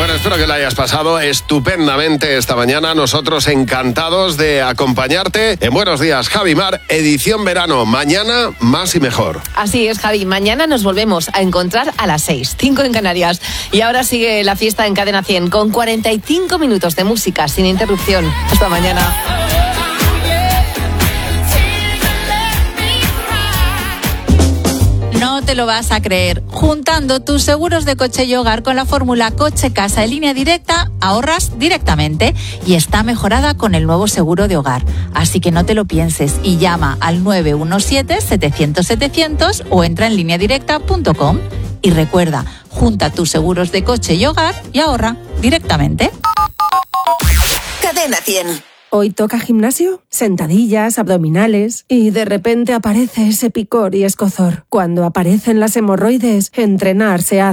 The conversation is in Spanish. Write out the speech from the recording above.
Bueno, espero que la hayas pasado estupendamente esta mañana. Nosotros encantados de acompañarte en Buenos Días, Javi Mar, edición verano. Mañana, más y mejor. Así es, Javi. Mañana nos volvemos a encontrar a las 6, 5 en Canarias. Y ahora sigue la fiesta en Cadena 100 con 45 minutos de música sin interrupción. Hasta mañana. No te lo vas a creer. Juntando tus seguros de coche y hogar con la fórmula Coche-Casa en línea directa, ahorras directamente y está mejorada con el nuevo seguro de hogar. Así que no te lo pienses y llama al 917-700-700 o entra en lineadirecta.com. Y recuerda, junta tus seguros de coche y hogar y ahorra directamente. Cadena 100. Hoy toca gimnasio, sentadillas, abdominales y de repente aparece ese picor y escozor. Cuando aparecen las hemorroides, entrenar se hace